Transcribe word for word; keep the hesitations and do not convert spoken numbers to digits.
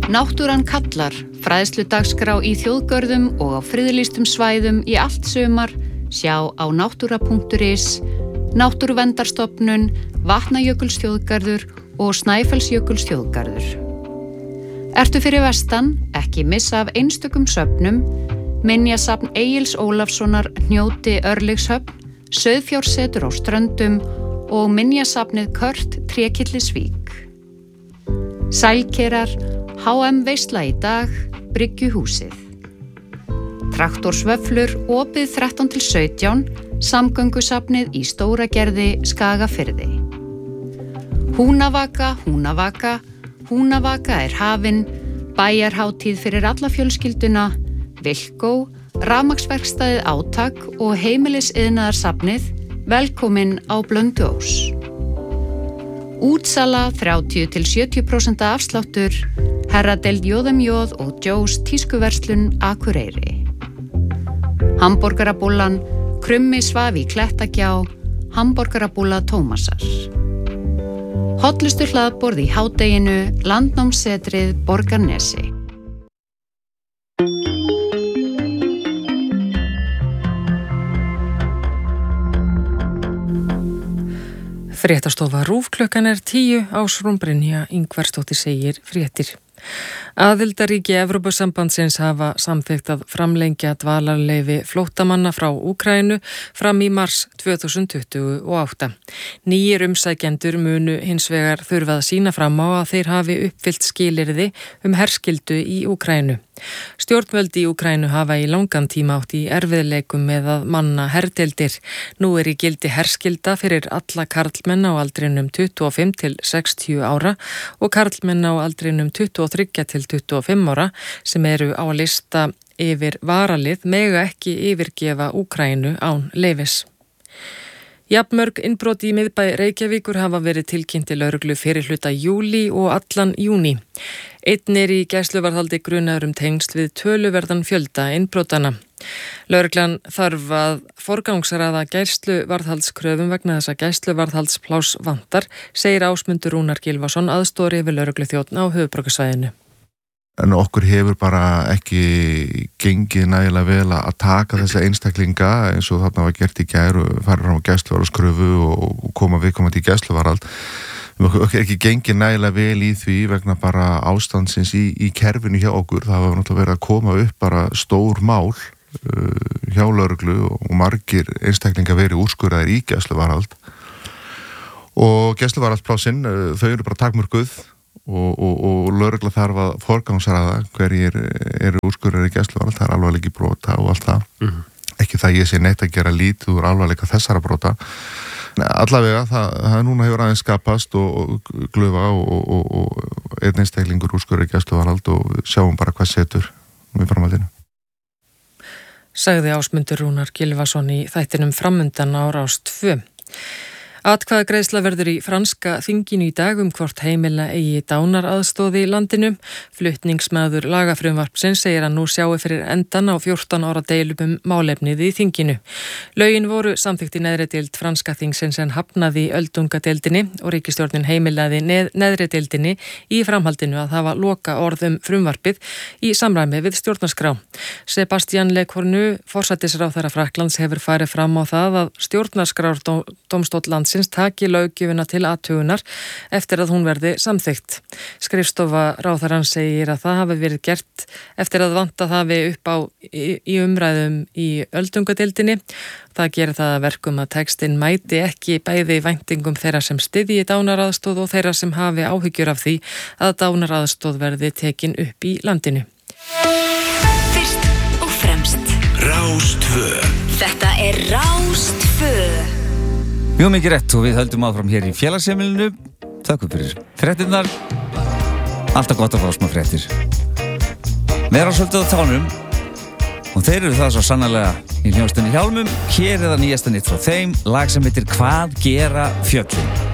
Náttúran kallar, fræðsludagskrá í þjóðgörðum og á friðlýstum svæðum í allt sumar, sjá á náttúra punktur is, Náttúruverndarstofnun, Vatnajökulsþjóðgarður og Snæfellsjökulsþjóðgarður. Ertu fyrir vestan, ekki missa af einstökum söfnum, Minjasafn Egils Ólafssonar Hnjóti Örlygshöfn, Sauðfjársetur á Ströndum og Minjasafnið Kört Trékyllisvík. Sælkerar, H M veisla í dag, Bryggjuhúsið. Traktorsvöflur, opið þrettán til sautján, Samgöngusafnið í Stóragerði, Skagafirði. Húnavaka, Húnavaka, Húnavaka er hafin, bæjarhátíð fyrir alla fjölskylduna, Vilkó, rafmagnsverkstæðið Átak og heimilisiðnaðarsafnið, velkomin á Blönduós. Útsala þrjátíu til sjötíu prósent afsláttur, Herradeild J M J og Joe's tískuverslun Akureyri. Hamborgarabúllan, Krummi svaf í Klettagjá, Hamborgarabúlla Tómasar. Hollustu hlaðborð í hádeginu, Landnámssetrið Borgarnesi. Fréttastofa RÚV klukkan er tíu, Ásrún Brynja Ingvarsdóttir segir fréttir. Aðildarríki Evrópusambandsins hafa samþykkt að framlengja dvalarleyfi flóttamanna frá Úkraínu fram í mars tvö þúsund tuttugu og átta. Nýjir umsækjendur munu hins vegar þurfa að sýna fram á að þeir hafi uppfyllt skilyrði um herskyldu í Úkraínu. Stjórnvöld í Úkraínu hafa í langan tíma átt í erfiðleikum með að manna herdeildir. Nú er í gildi herskylda fyrir alla karlmenn á aldrinum tuttugu og fimm til sextíu ára og karlmenn á aldrinum tuttugu og þrjú til tuttugu og fimm ára sem eru á lista yfir varalið mega ekki yfirgefa Úkraínu án leyfis. Jafnmörg innbrot í miðbæ Reykjavíkur hafa verið tilkynnt til lögreglu fyrir hluta júlí og allan júní. Einn er í gæsluvarðhaldi grunaður um tengsl við töluverðan fjölda innbrotana. Lögreglan þarf að forgangsraða gæsluvarðhaldskröfum vegna þess að gæsluvarðhaldspláss vantar, segir Ásmundur Rúnar Gylfason, aðstoðari yfir lögregluþjónn á höfuðborgarsvæðinu. En okkur hefur bara ekki gengið nægilega vel að taka þessa einstaklinga eins og þarna var gert í gær og fara fram á gæsluvarðhaldskröfu og koma viðkomandi í gæsluvarðhald. Okkur er ekki gengið nægilega vel í því vegna bara ástandsins í, í kerfinu hjá okkur. Það var náttúrulega verið að koma upp bara stór mál uh, hjá lögreglu og margir einstaklinga verið úrskurðaðir í gæsluvarðhald. Og gæsluvarðhaldsplássin, uh, þau eru bara takmörkuð. Og, og, og lögregla þarf að forgangsraða hverjir eru úrskurðaðir í gæsluvarðhald, það er alvarleiki brota og allt það. Mm-hmm. Ekki það ég sé neitt að gera lítið úr alvarleika þessara brota. Allavega, það, það núna hefur aðeins skapast og, og glufa og, og, og einn einstaklingur úrskurðaðir í gæsluvarðhald og sjáum bara hvað setur í framhaldinu. Sagði Ásmundur Rúnar Gylfason í þættinum Framundan á Rás tvö. Atkvæðagreiðsla verður í franska þinginu í dag um hvort heimila eigi dánaraðstoð í landinu. Flutningsmaður lagafrumvarpsins segir að nú sjáu fyrir endan á fjórtán ára deilum um málefnið í þinginu. Lögin voru samþykkt í neðri deild franska þingsins en hafnaði í öldungadeildinni og ríkisstjórnin heimilaði neð, neðri deildinni í framhaldinu að hafa loka orðum frumvarpið í samræmi við stjórnarskrá. Sebastian Lecornu, forsætisráðherra Frakklands, hefur farið fram á það að stjórnarskrárdomstóll landsins taki löggjöfina til athugunar eftir að hún verði samþykkt. Skrifstofa ráðherrans segir að það hafi verið gert eftir að vanta hafi upp á í, í umræðum í öldungadeildinni. Það gerir það að verkum að textinn mæti ekki bæði væntingum þeirra sem styðji dánaraðstoð og þeirra sem hafi áhyggjur af því að dánaraðstoð verði tekin upp í landinu. Fyrst og fremst Rás tvö. Þetta er Rás tvö. Mjög mikið rétt og við höldum áfram hér í félagsheimilinu. Takk fyrir fréttirnar. Alltaf gott að fá smá fréttir. Vera svolítið á tánum og þeir eru það svo sannarlega í hljómsveitinni Hjálmum. Hér er það nýjasta nýtt frá þeim, lag sem heitir Hvað gera fjöllin.